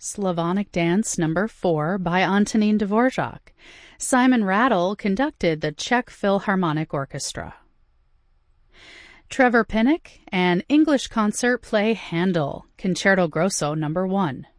Slavonic Dance No. 4 by Antonín Dvorak. Simon Rattle conducted the Czech Philharmonic Orchestra. Trevor Pinnock and English concert play Handel, Concerto Grosso No. 1.